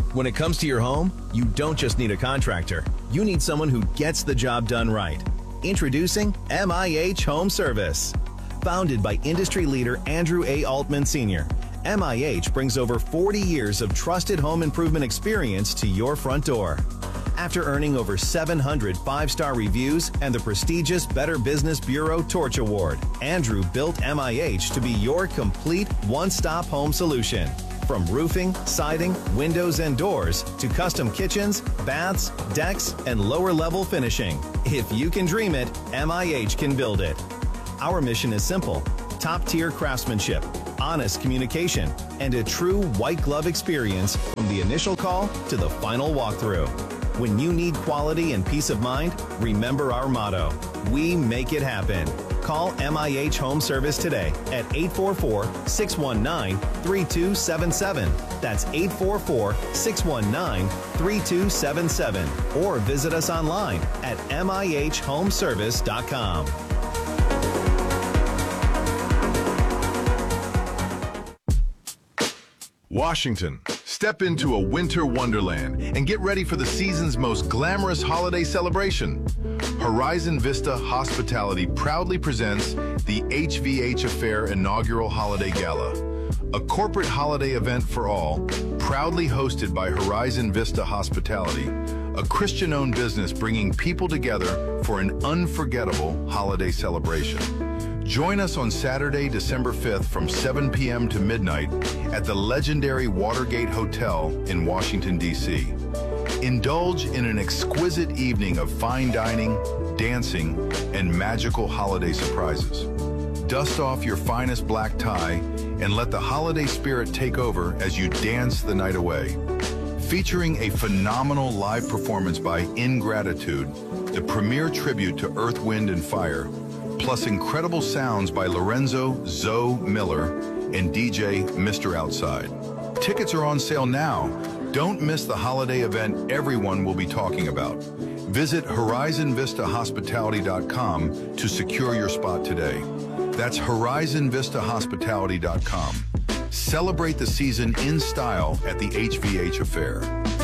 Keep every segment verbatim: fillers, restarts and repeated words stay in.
When it comes to your home, you don't just need a contractor. You need someone who gets the job done right. Introducing M I H Home Service. Founded by industry leader Andrew A. Altman Senior, M I H brings over forty years of trusted home improvement experience to your front door. After earning over seven hundred five-star reviews and the prestigious Better Business Bureau Torch Award, Andrew built M I H to be your complete one-stop home solution. From roofing, siding, windows, and doors to custom kitchens, baths, decks, and lower-level finishing. If you can dream it, M I H can build it. Our mission is simple: top-tier craftsmanship, honest communication, and a true white-glove experience from the initial call to the final walkthrough. When you need quality and peace of mind, remember our motto: we make it happen. Call M I H Home Service today at eight four four, six one nine, three two seven seven. That's eight four four, six one nine, three two seven seven. Or visit us online at M I H home service dot com. Washington. Step into a winter wonderland and get ready for the season's most glamorous holiday celebration. Horizon Vista Hospitality proudly presents the H V H Affair Inaugural Holiday Gala, a corporate holiday event for all, proudly hosted by Horizon Vista Hospitality, a Christian-owned business bringing people together for an unforgettable holiday celebration. Join us on Saturday, December fifth from seven p m to midnight at the legendary Watergate Hotel in Washington, D C Indulge in an exquisite evening of fine dining, dancing, and magical holiday surprises. Dust off your finest black tie and let the holiday spirit take over as you dance the night away. Featuring a phenomenal live performance by Ingratitude, the premier tribute to Earth, Wind, and Fire, plus incredible sounds by Lorenzo Zoe Miller and D J Mister Outside. Tickets are on sale now. Don't miss the holiday event everyone will be talking about. Visit horizon vista hospitality dot com to secure your spot today. That's horizon vista hospitality dot com. Celebrate the season in style at the H V H Affair.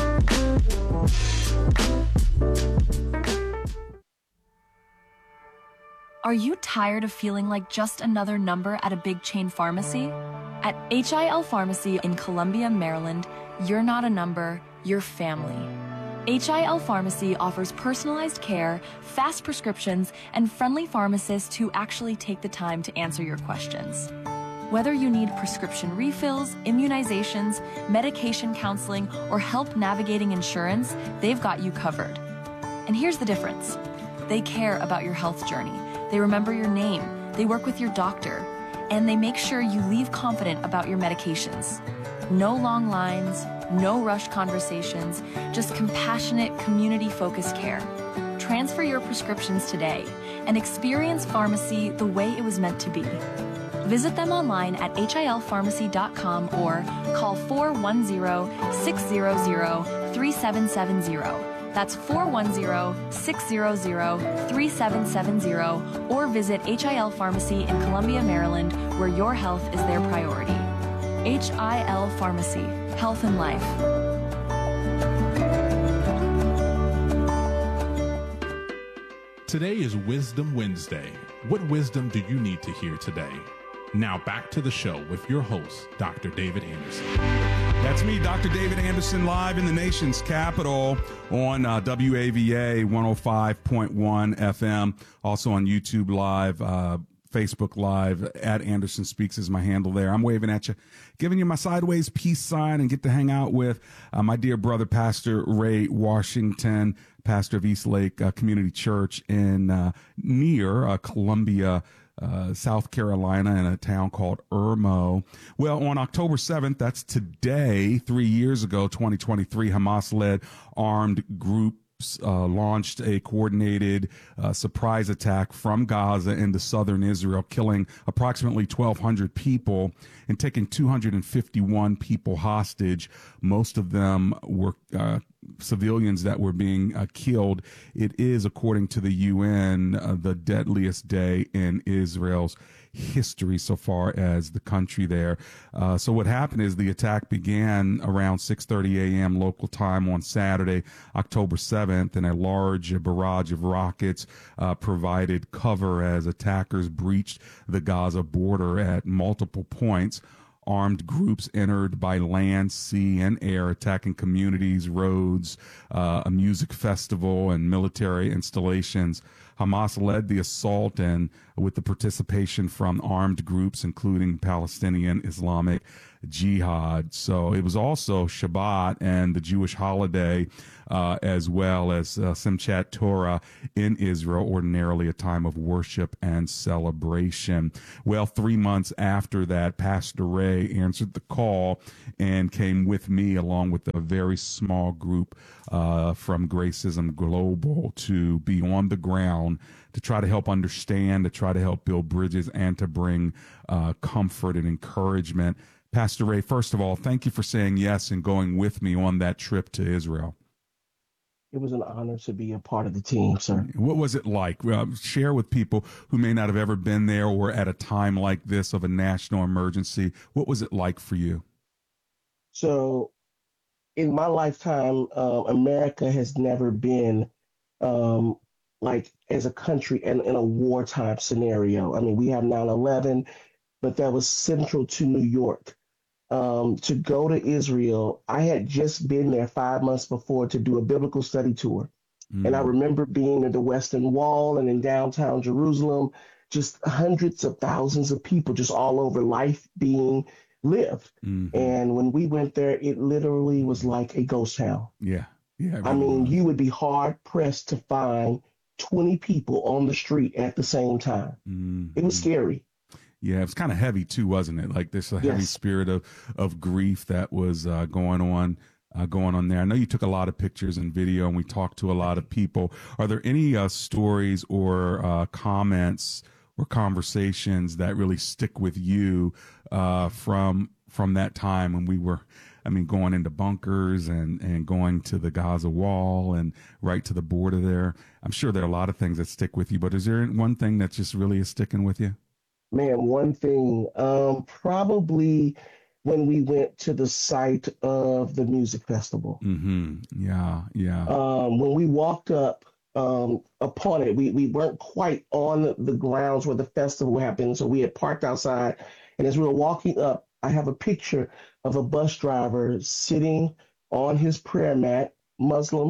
Are you tired of feeling like just another number at a big chain pharmacy? At H I L Pharmacy in Columbia, Maryland, you're not a number, you're family. H I L Pharmacy offers personalized care, fast prescriptions, and friendly pharmacists who actually take the time to answer your questions. Whether you need prescription refills, immunizations, medication counseling, or help navigating insurance, they've got you covered. And here's the difference. They care about your health journey. They remember your name, they work with your doctor, and they make sure you leave confident about your medications. No long lines, no rushed conversations, just compassionate, community-focused care. Transfer your prescriptions today and experience pharmacy the way it was meant to be. Visit them online at H I L pharmacy dot com or call four one zero, six zero zero, three seven seven zero. That's four one zero, six zero zero, three seven seven zero, or visit H I L Pharmacy in Columbia, Maryland, where your health is their priority. H I L Pharmacy, health and life. Today is Wisdom Wednesday. What wisdom do you need to hear today? Now back to the show with your host, Doctor David Anderson. That's me, Doctor David Anderson, live in the nation's capital on uh, W A V A one oh five point one F M. Also on YouTube Live, uh, Facebook Live, at Anderson Speaks is my handle there. I'm waving at you, giving you my sideways peace sign, and get to hang out with uh, my dear brother, Pastor Ray Washington, pastor of East Lake uh, Community Church in uh, near uh, Columbia, Uh, South Carolina, in a town called Irmo. Well, on October seventh, that's today, three years ago, twenty twenty-three, Hamas-led armed groups uh, launched a coordinated uh, surprise attack from Gaza into southern Israel, killing approximately twelve hundred people and taking two hundred fifty-one people hostage. Most of them were uh, civilians that were being uh, killed. It is, according to the U N, uh, the deadliest day in Israel's history so far as the country there. Uh, so what happened is the attack began around six thirty a.m. local time on Saturday, October seventh, and a large barrage of rockets uh, provided cover as attackers breached the Gaza border at multiple points. Armed groups entered by land, sea, and air, attacking communities, roads, uh, a music festival, and military installations. Hamas led the assault, and with the participation from armed groups, including Palestinian Islamic Jihad. So it was also Shabbat and the Jewish holiday, uh, as well as uh, Simchat Torah in Israel, ordinarily a time of worship and celebration. Well, three months after that, Pastor Ray answered the call and came with me, along with a very small group uh, from Gracism Global, to be on the ground to try to help understand, to try to help build bridges, and to bring uh, comfort and encouragement. Pastor Ray, first of all, thank you for saying yes and going with me on that trip to Israel. It was an honor to be a part of the team, sir. What was it like? Uh, share with people who may not have ever been there or at a time like this of a national emergency. What was it like for you? So in my lifetime, uh, America has never been um, like as a country in, in a wartime scenario. I mean, we have nine eleven, but that was central to New York. Um, to go to Israel, I had just been there five months before to do a biblical study tour. Mm. And I remember being at the Western Wall and in downtown Jerusalem, just hundreds of thousands of people just all over, life being lived. Mm-hmm. And when we went there, it literally was like a ghost town. Yeah. Yeah. I mean, was. You would be hard pressed to find twenty people on the street at the same time. Mm-hmm. It was scary. Yeah, it was kind of heavy too, wasn't it? Like there's a heavy yes. spirit of, of grief that was uh, going on, uh, going on there. I know you took a lot of pictures and video, and we talked to a lot of people. Are there any uh, stories or uh, comments or conversations that really stick with you uh, from from that time when we were, I mean, going into bunkers and, and going to the Gaza wall and right to the border there? I'm sure there are a lot of things that stick with you, but is there one thing that just really is sticking with you? Man, one thing, um, probably when we went to the site of the music festival. Mm-hmm. Yeah, yeah. Um, when we walked up um, upon it, we, we weren't quite on the grounds where the festival happened, so we had parked outside. And as we were walking up, I have a picture of a bus driver sitting on his prayer mat, Muslim,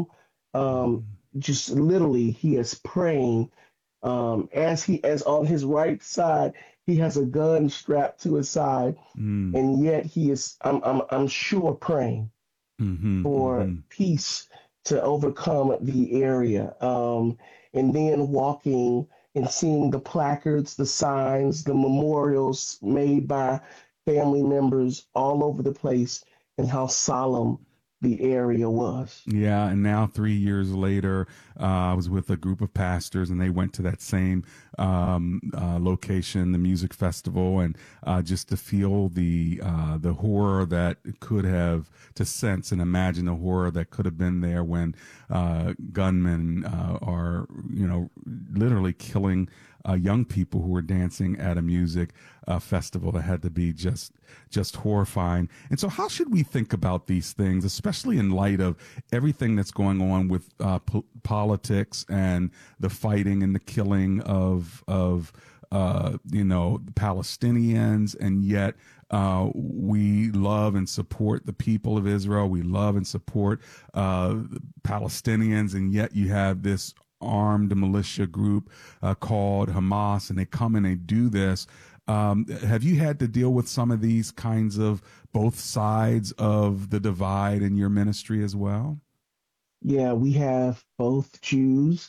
um, just literally he is praying. Um, as he, as on his right side, he has a gun strapped to his side, mm. and yet he is, I'm, I'm, I'm sure, praying mm-hmm, for mm-hmm. peace to overcome the area. Um, and then walking and seeing the placards, the signs, the memorials made by family members all over the place, and how solemn the area was. Yeah, and now three years later, uh, I was with a group of pastors, and they went to that same um, uh, location, the music festival, and uh, just to feel the uh, the horror that could have, to sense and imagine the horror that could have been there when uh, gunmen uh, are, you know, literally killing Uh, young people who were dancing at a music uh, festival. That had to be just just horrifying. And so how should we think about these things, especially in light of everything that's going on with uh, po- politics and the fighting and the killing of, of uh, you know, Palestinians, and yet uh, we love and support the people of Israel. We love and support uh, Palestinians, and yet you have this armed militia group uh, called Hamas, and they come and they do this. Um, have you had to deal with some of these kinds of both sides of the divide in your ministry as well? Yeah, we have both Jews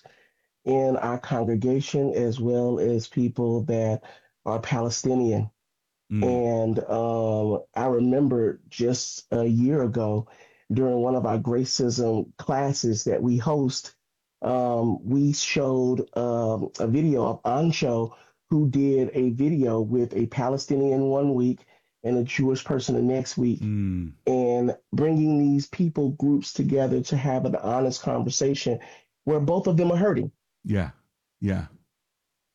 in our congregation as well as people that are Palestinian. Mm. And um, I remember just a year ago during one of our Gracism classes that we host, Um, we showed um, a video of Ancho, who did a video with a Palestinian one week and a Jewish person the next week, mm. and bringing these people groups together to have an honest conversation where both of them are hurting. Yeah, yeah.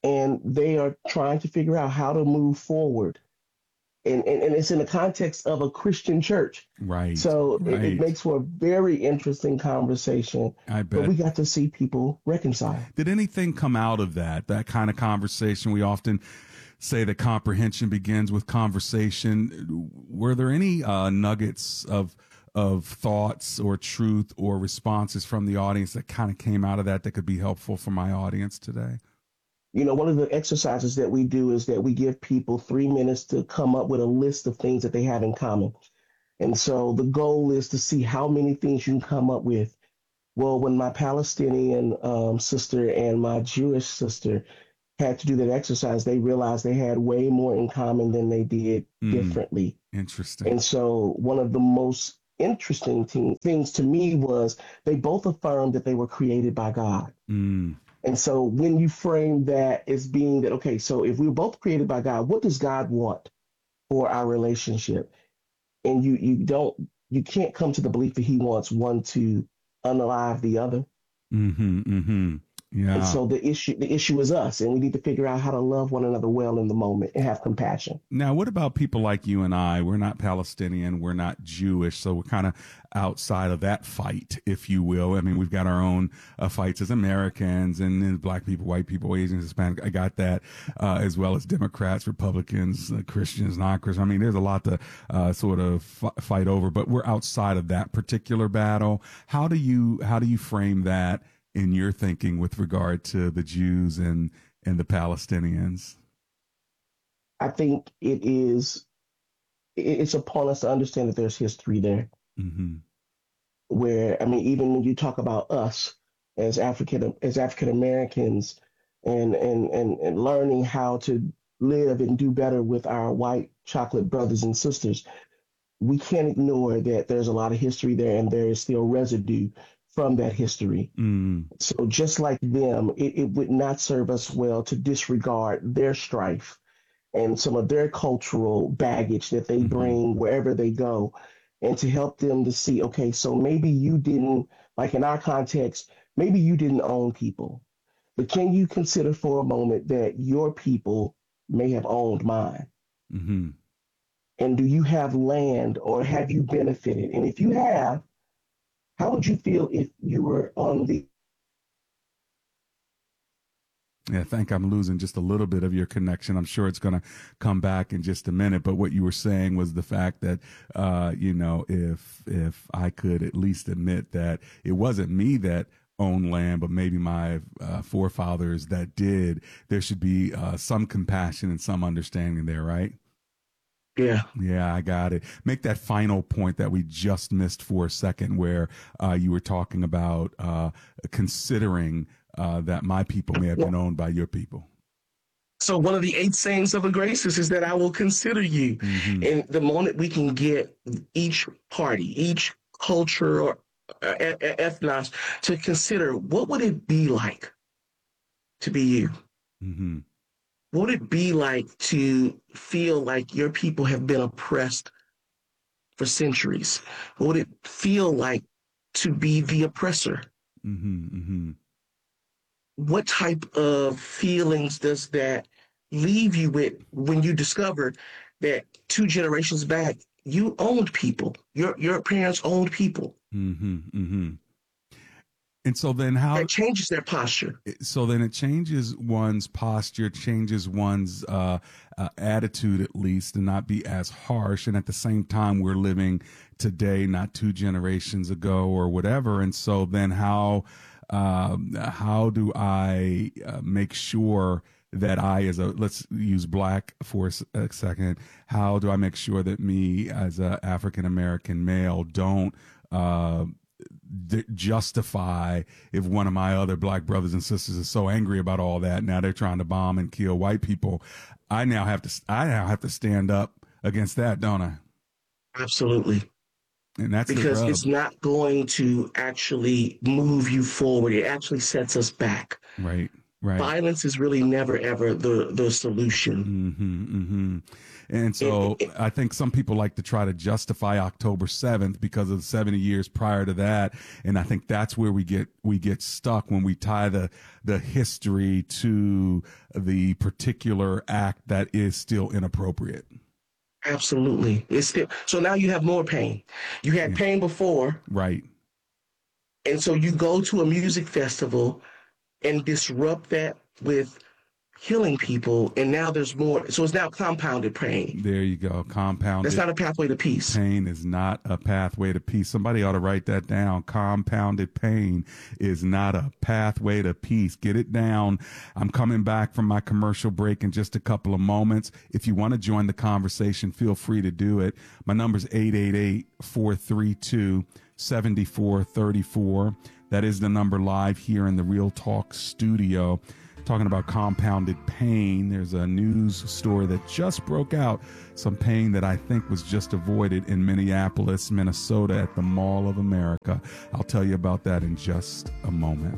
and they are trying to figure out how to move forward. And, and, and it's in the context of a Christian church. Right. So it, right. it makes for a very interesting conversation. I bet. But we got to see people reconcile. Did anything come out of that, that kind of conversation? We often say that comprehension begins with conversation. Were there any uh, nuggets of of thoughts or truth or responses from the audience that kind of came out of that that could be helpful for my audience today? You know, one of the exercises that we do is that we give people three minutes to come up with a list of things that they have in common. And so the goal is to see how many things you can come up with. Well, when my Palestinian um, sister and my Jewish sister had to do that exercise, they realized they had way more in common than they did mm, differently. Interesting. And so one of the most interesting thing, things to me was they both affirmed that they were created by God. Mm. And so when you frame that as being that, okay, so if we were both created by God, what does God want for our relationship? And you you don't, you can't come to the belief that he wants one to unalive the other. Mm-hmm, mm-hmm. Yeah. And so the issue the issue is us, and we need to figure out how to love one another well in the moment and have compassion. Now, what about people like you and I? We're not Palestinian, we're not Jewish, so we're kind of outside of that fight, if you will. I mean, we've got our own uh, fights as Americans, and then black people, white people, Asians, Hispanic. I got that, uh, as well as Democrats, Republicans, uh, Christians, non-Christians. I mean, there's a lot to uh, sort of f- fight over, but we're outside of that particular battle. How do you how do you frame that in your thinking with regard to the Jews and, and the Palestinians? I think it is, it's upon us to understand that there's history there. Mm-hmm. Where, I mean, even when you talk about us as African, as African Americans and, and, and, and learning how to live and do better with our white chocolate brothers and sisters, we can't ignore that there's a lot of history there, and there is still residue from that history. Mm. So just like them, it, it would not serve us well to disregard their strife and some of their cultural baggage that they mm-hmm. bring wherever they go, and to help them to see, okay, so maybe you didn't, like in our context, maybe you didn't own people, but can you consider for a moment that your people may have owned mine? Mm-hmm. And do you have land, or have you benefited? And if you have, how would you feel if you were on the... Yeah, I think I'm losing just a little bit of your connection. I'm sure it's going to come back in just a minute. But what you were saying was the fact that, uh, you know, if if I could at least admit that it wasn't me that owned land, but maybe my uh, forefathers that did, there should be uh, some compassion and some understanding there, right? Yeah. Yeah, I got it. Make that final point that we just missed for a second, where uh, you were talking about uh, considering uh, that my people may have been owned by your people. So one of the eight sayings of the graces is that I will consider you. Mm-hmm. And the moment we can get each party, each culture or uh, ethnos to consider, what would it be like to be you? Mm-hmm. What would it be like to feel like your people have been oppressed for centuries? What would it feel like to be the oppressor? Mm-hmm, mm-hmm. What type of feelings does that leave you with when you discover that two generations back, you owned people, your your parents owned people? Mm-hmm, mm-hmm. And so then how it changes their posture. So then it changes one's posture, changes one's uh, uh, attitude, at least, and not be as harsh. And at the same time, we're living today, not two generations ago or whatever. And so then how, um, how do I uh, make sure that I, as a, let's use black for a second, how do I make sure that me as an African-American male don't, uh, justify if one of my other black brothers and sisters is so angry about all that, now they're trying to bomb and kill white people. I now have to, I now have to stand up against that, don't I? Absolutely. And that's because it's not going to actually move you forward. It actually sets us back. Right. Right. Violence is really never, ever the, the solution. Mm-hmm, mm-hmm. And so I think some people like to try to justify October seventh because of the seventy years prior to that. And I think that's where we get we get stuck when we tie the the history to the particular act that is still inappropriate. Absolutely. It's still, so now you have more pain. You had pain before. Right. And so you go to a music festival and disrupt that with healing people, and now there's more. So it's now compounded pain. There you go. Compounded. That's not a pathway to peace. Pain is not a pathway to peace. Somebody ought to write that down. Compounded pain is not a pathway to peace. Get it down. I'm coming back from my commercial break in just a couple of moments. If you want to join the conversation, feel free to do it. My number is eight eight eight, four three two, seven four three four. That is the number live here in the Real Talk studio. Talking about compounded pain. There's a news story that just broke out. Some pain that I think was just avoided in Minneapolis, Minnesota at the Mall of America. I'll tell you about that in just a moment.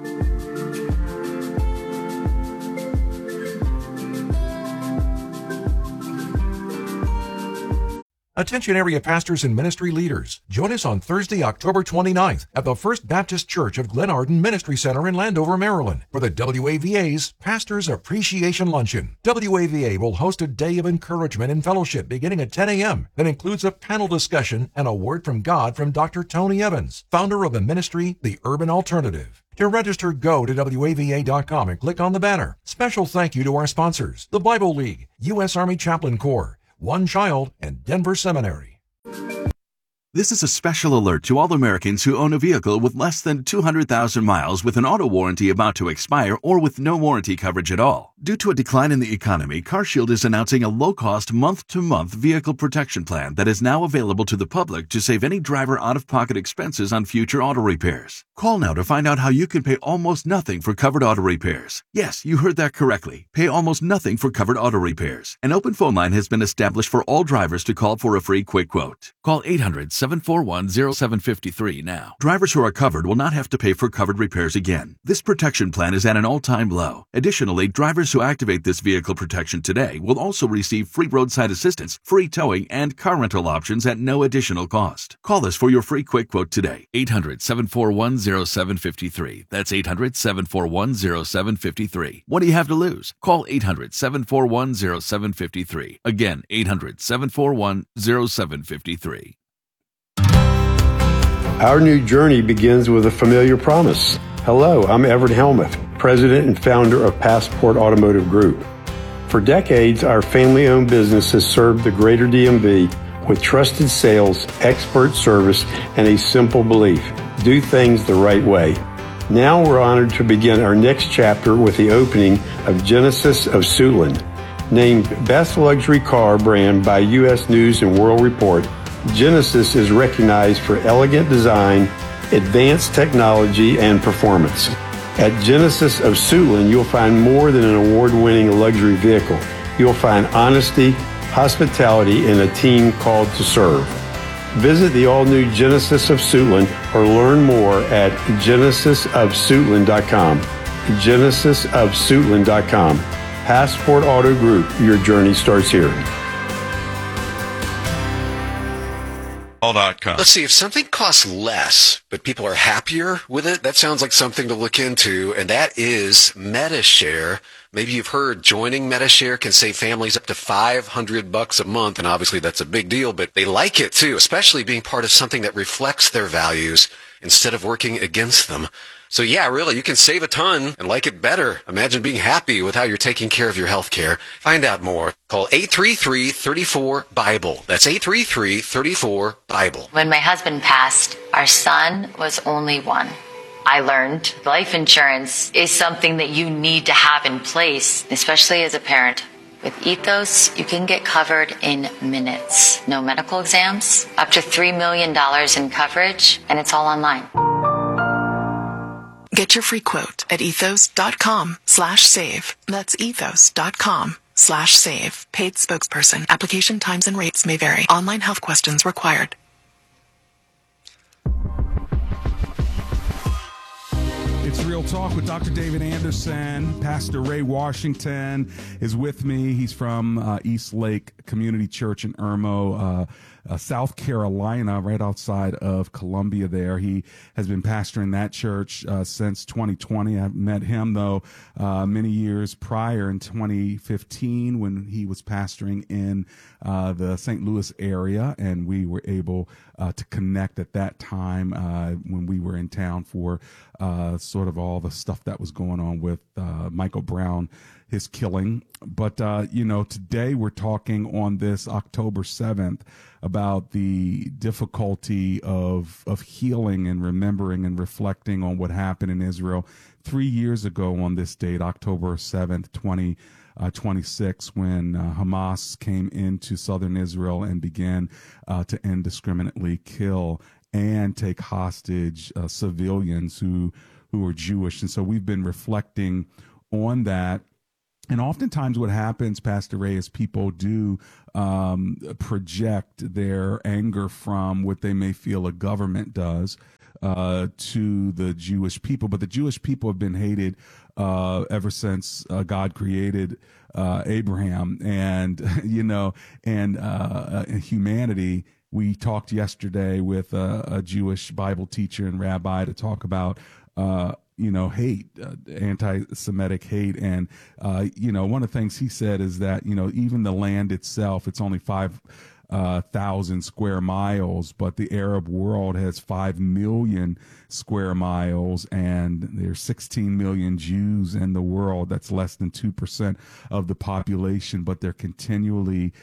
Attention area pastors and ministry leaders. Join us on Thursday, October twenty-ninth at the First Baptist Church of Glenarden Ministry Center in Landover, Maryland for the W A V A's Pastors Appreciation Luncheon. W A V A will host a day of encouragement and fellowship beginning at ten a.m. that includes a panel discussion and a word from God from Doctor Tony Evans, founder of the ministry, The Urban Alternative. To register, go to W A V A dot com and click on the banner. Special thank you to our sponsors, the Bible League, U S Army Chaplain Corps, One Child, and Denver Seminary. This is a special alert to all Americans who own a vehicle with less than two hundred thousand miles with an auto warranty about to expire or with no warranty coverage at all. Due to a decline in the economy, CarShield is announcing a low-cost month-to-month vehicle protection plan that is now available to the public to save any driver out-of-pocket expenses on future auto repairs. Call now to find out how you can pay almost nothing for covered auto repairs. Yes, you heard that correctly. Pay almost nothing for covered auto repairs. An open phone line has been established for all drivers to call for a free quick quote. Call eight hundred, seven four one, zero seven five three now. Drivers who are covered will not have to pay for covered repairs again. This protection plan is at an all-time low. Additionally, drivers who activate this vehicle protection today will also receive free roadside assistance, free towing, and car rental options at no additional cost. Call us for your free quick quote today. eight hundred, seven four one, zero seven five three. That's eight hundred, seven four one, zero seven five three. What do you have to lose? Call eight hundred, seven four one, zero seven five three. Again, eight hundred, seven four one, zero seven five three. Our new journey begins with a familiar promise. Hello, I'm Everett Helmuth, president and founder of Passport Automotive Group. For decades, our family-owned business has served the greater D M V with trusted sales, expert service, and a simple belief: do things the right way. Now we're honored to begin our next chapter with the opening of Genesis of Suitland. Named Best Luxury Car Brand by U S News and World Report, Genesis is recognized for elegant design, advanced technology, and performance. At Genesis of Suitland, you'll find more than an award-winning luxury vehicle. You'll find honesty, hospitality, and a team called to serve. Visit the all-new Genesis of Suitland or learn more at genesis of suitland dot com. genesis of suitland dot com. Passport Auto Group, your journey starts here. Let's see, if something costs less, but people are happier with it, that sounds like something to look into, and that is Medi-Share. Maybe you've heard joining Medi-Share can save families up to five hundred bucks a month, and obviously that's a big deal, but they like it too, especially being part of something that reflects their values instead of working against them. So yeah, really, you can save a ton and like it better. Imagine being happy with how you're taking care of your health care. Find out more. Call eight three three, three four, BIBLE. That's eight three three, three four, BIBLE. When my husband passed, our son was only one. I learned life insurance is something that you need to have in place, especially as a parent. With Ethos, you can get covered in minutes. No medical exams, up to three million dollars in coverage, and it's all online. Get your free quote at ethos.com slash save. That's ethos.com slash save. Paid spokesperson. Application times and rates may vary. Online health questions required. It's Israel Talk with Doctor David Anderson. Pastor Ray Washington is with me. He's from uh, East Lake Community Church in Irmo, uh, uh, South Carolina, right outside of Columbia there. He has been pastoring that church uh, since twenty twenty. I met him, though, uh, many years prior in twenty fifteen when he was pastoring in uh, the Saint Louis area, and we were able uh, to connect at that time uh, when we were in town for uh, sort of all the stuff that was going on with uh, Michael Brown, his killing. But, uh, you know, today we're talking on this October seventh about the difficulty of of healing and remembering and reflecting on what happened in Israel three years ago on this date, October seventh, twenty twenty-six, when uh, Hamas came into southern Israel and began uh, to indiscriminately kill and take hostage uh, civilians who who are Jewish. And so we've been reflecting on that. And oftentimes what happens, Pastor Ray, is people do um, project their anger from what they may feel a government does uh, to the Jewish people. But the Jewish people have been hated uh, ever since uh, God created uh, Abraham and, you know, and uh, humanity. We talked yesterday with a, a Jewish Bible teacher and rabbi to talk about uh, you know, hate, uh, anti-Semitic hate. And, uh, you know, one of the things he said is that, you know, even the land itself, it's only five uh, thousand square miles, but the Arab world has five million square miles, and there's sixteen million Jews in the world. That's less than two percent of the population, but they're continually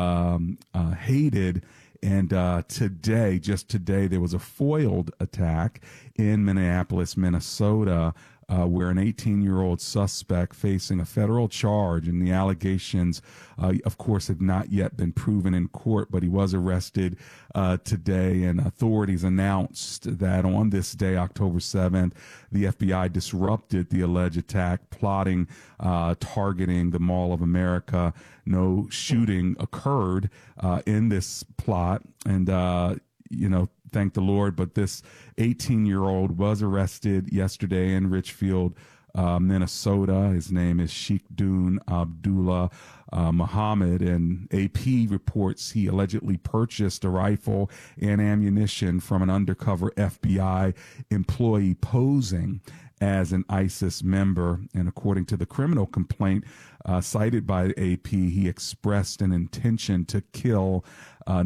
um, uh, hated. And uh, today, just today, there was a foiled attack in Minneapolis, Minnesota, uh, where an eighteen-year-old suspect facing a federal charge, and the allegations, uh, of course, have not yet been proven in court, but he was arrested uh, today, and authorities announced that on this day, October seventh, the F B I disrupted the alleged attack, plotting, uh, targeting the Mall of America. No shooting occurred uh, in this plot, and, uh, you know, thank the Lord, but this eighteen-year-old was arrested yesterday in Richfield, uh, Minnesota. His name is Sheikh Dun Abdullah uh, Muhammad, and A P reports he allegedly purchased a rifle and ammunition from an undercover F B I employee posing as an ISIS member. And according to the criminal complaint uh, cited by A P, he expressed an intention to kill uh,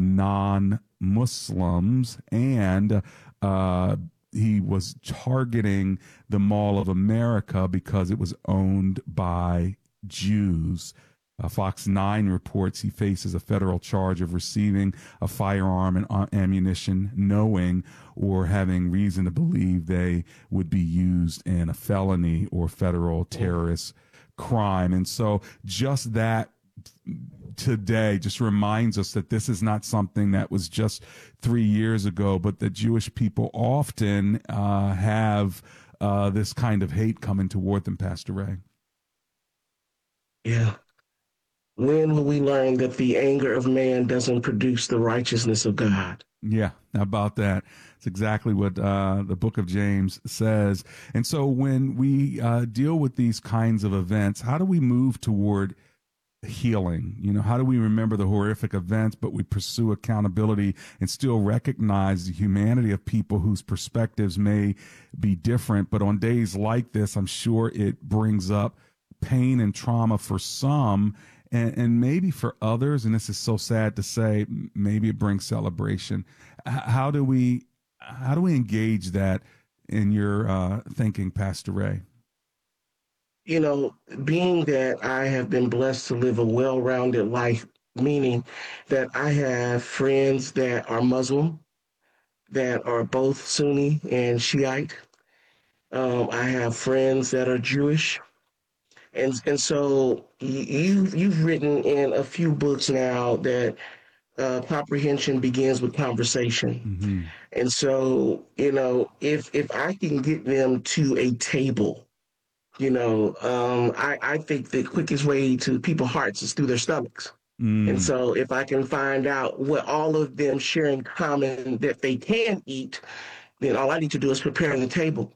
non-Muslims, and uh, he was targeting the Mall of America because it was owned by Jews. Uh, Fox nine reports he faces a federal charge of receiving a firearm and uh, ammunition, knowing or having reason to believe they would be used in a felony or federal terrorist crime. And so just that today just reminds us that this is not something that was just three years ago, but that Jewish people often uh, have uh, this kind of hate coming toward them, Pastor Ray. Yeah. When will we learn that the anger of man doesn't produce the righteousness of God? Yeah, how about that? It's exactly what uh, the book of James says. And so when we uh, deal with these kinds of events, how do we move toward healing? You know, how do we remember the horrific events, but we pursue accountability and still recognize the humanity of people whose perspectives may be different? But on days like this, I'm sure it brings up pain and trauma for some, and, and maybe for others, and this is so sad to say, maybe it brings celebration. H- how do we, how do we engage that in your uh, thinking, Pastor Ray? You know, being that I have been blessed to live a well-rounded life, meaning that I have friends that are Muslim, that are both Sunni and Shiite. Um, I have friends that are Jewish. And and so you, you've written in a few books now that uh, comprehension begins with conversation. Mm-hmm. And so, you know, if if I can get them to a table, you know, um, I, I think the quickest way to people's hearts is through their stomachs. Mm. And so if I can find out what all of them share in common that they can eat, then all I need to do is prepare the table.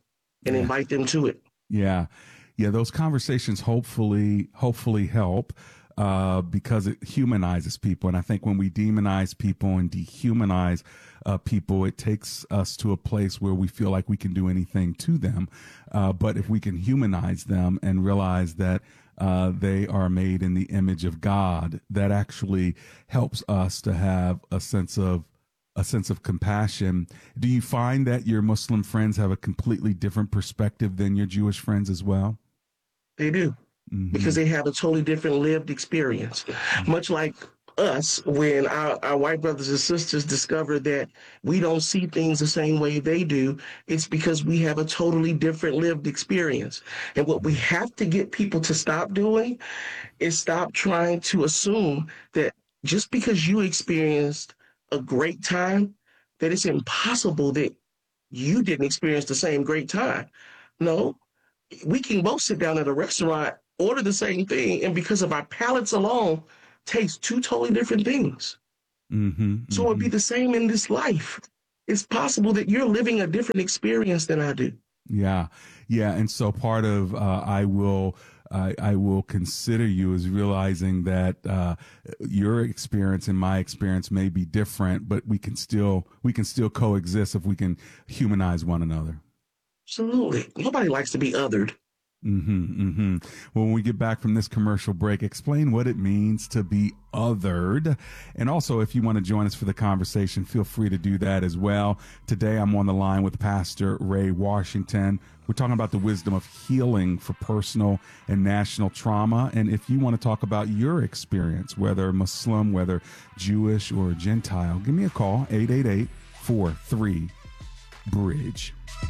and yeah. invite them to it. Yeah. Yeah. Those conversations hopefully, hopefully help. Uh, because it humanizes people. And I think when we demonize people and dehumanize uh, people, it takes us to a place where we feel like we can do anything to them. Uh, but if we can humanize them and realize that uh, they are made in the image of God, that actually helps us to have a sense of a sense of compassion. Do you find that your Muslim friends have a completely different perspective than your Jewish friends as well? They do. Mm-hmm. Because they have a totally different lived experience. Mm-hmm. Much like us, when our, our white brothers and sisters discover that we don't see things the same way they do, it's because we have a totally different lived experience. And what we have to get people to stop doing is stop trying to assume that just because you experienced a great time, that it's impossible that you didn't experience the same great time. No, we can both sit down at a restaurant, order the same thing, and because of our palates alone, taste two totally different things. Mm-hmm, so mm-hmm. It'd be the same in this life. It's possible that you're living a different experience than I do. Yeah, yeah, and so part of uh, I will I, I will consider you is realizing that uh, your experience and my experience may be different, but we can still we can still coexist if we can humanize one another. Absolutely, nobody likes to be othered. Mm-hmm, mm-hmm. Well, when we get back from this commercial break, explain what it means to be othered. And also, if you want to join us for the conversation, feel free to do that as well. Today, I'm on the line with Pastor Ray Washington. We're talking about the wisdom of healing for personal and national trauma. And if you want to talk about your experience, whether Muslim, whether Jewish or Gentile, give me a call, eight eight eight, four three, bridge.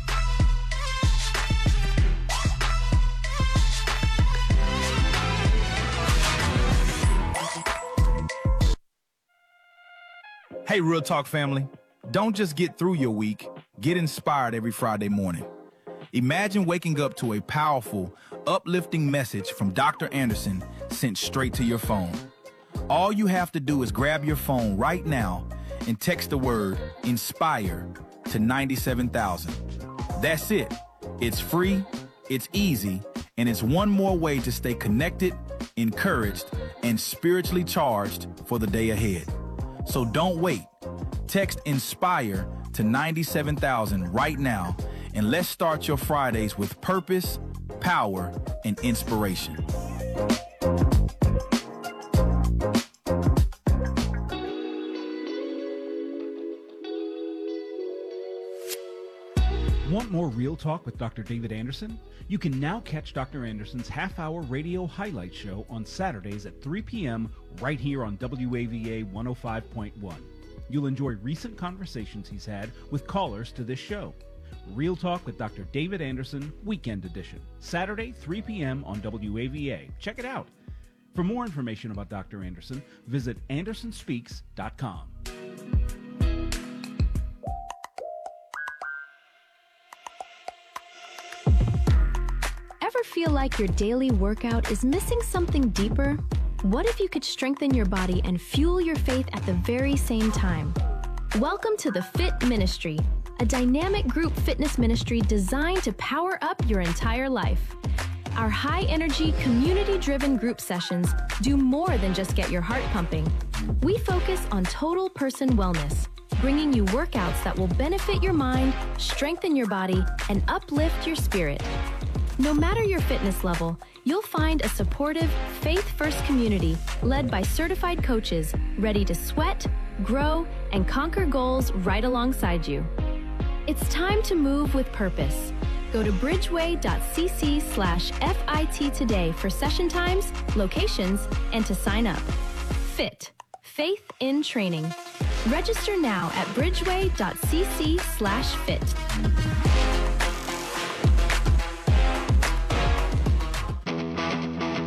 Hey, Real Talk family, don't just get through your week, get inspired every Friday morning. Imagine waking up to a powerful, uplifting message from Doctor Anderson sent straight to your phone. All you have to do is grab your phone right now and text the word INSPIRE to ninety-seven thousand. That's it. It's free, it's easy, and it's one more way to stay connected, encouraged, and spiritually charged for the day ahead. So don't wait. Text INSPIRE to ninety-seven thousand right now, and let's start your Fridays with purpose, power, and inspiration. Want more Real Talk with Doctor David Anderson? You can now catch Doctor Anderson's half-hour radio highlight show on Saturdays at three p.m. right here on W A V A one oh five point one. You'll enjoy recent conversations he's had with callers to this show. Real Talk with Doctor David Anderson, Weekend Edition. Saturday, three p.m. on W A V A. Check it out. For more information about Doctor Anderson, visit anderson speaks dot com. Ever feel like your daily workout is missing something deeper? What if you could strengthen your body and fuel your faith at the very same time? Welcome to the Fit Ministry, a dynamic group fitness ministry designed to power up your entire life. Our high-energy, community-driven group sessions do more than just get your heart pumping. We focus on total person wellness, bringing you workouts that will benefit your mind, strengthen your body, and uplift your spirit. No matter your fitness level, you'll find a supportive, faith-first community led by certified coaches ready to sweat, grow, and conquer goals right alongside you. It's time to move with purpose. Go to bridgeway.cc slash FIT today for session times, locations, and to sign up. Fit. Faith in training. Register now at bridgeway.cc slash fit.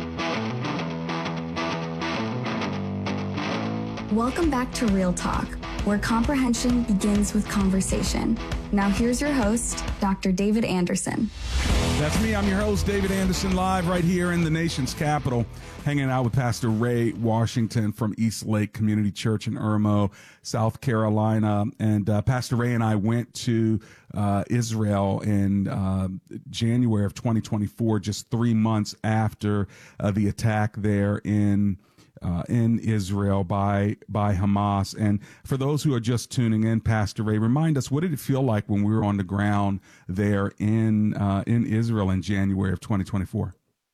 Welcome back to Real Talk. where comprehension begins with conversation. Now here's your host, Doctor David Anderson. That's me. I'm your host, David Anderson, live right here in the nation's capital, hanging out with Pastor Ray Washington from East Lake Community Church in Irmo, South Carolina. And uh, Pastor Ray and I went to uh, Israel in uh, January of twenty twenty-four, just three months after uh, the attack there in Uh, in Israel by by Hamas. And for those who are just tuning in, Pastor Ray, remind us, what did it feel like when we were on the ground there in uh, in Israel in January of twenty twenty-four?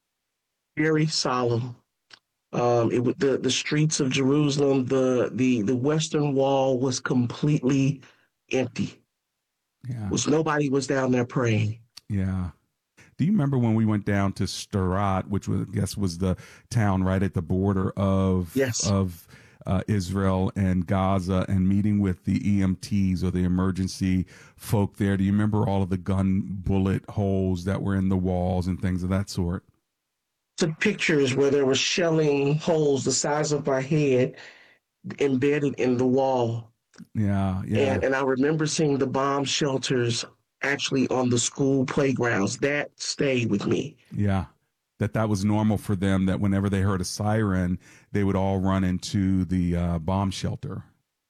Very solemn. Um, it was the the streets of Jerusalem. The the the Western Wall was completely empty. Yeah, was nobody was down there praying. Yeah. Do you remember when we went down to Sderot, which was, I guess was the town right at the border of yes. of uh, Israel and Gaza, and meeting with the E M Ts or the emergency folk there? Do you remember all of the gun bullet holes that were in the walls and things of that sort? Took pictures where there were shelling holes the size of my head embedded in the wall. Yeah, yeah. And, and I remember seeing the bomb shelters actually on the school playgrounds. That stayed with me. Yeah, that that was normal for them, that whenever they heard a siren, they would all run into the uh, bomb shelter.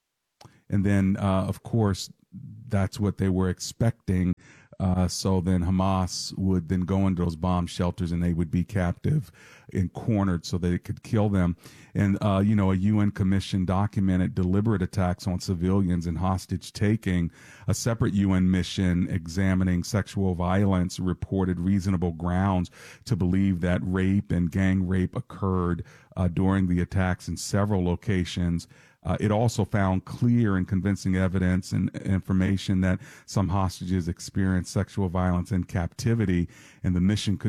And then, uh, of course, that's what they were expecting. Uh, so then Hamas would then go into those bomb shelters and they would be captive and cornered so they could kill them. And, uh, you know, a U N commission documented deliberate attacks on civilians and hostage taking. A separate U N mission examining sexual violence reported reasonable grounds to believe that rape and gang rape occurred uh, during the attacks in several locations. Uh, it also found clear and convincing evidence and information that some hostages experienced sexual violence in captivity, and the mission could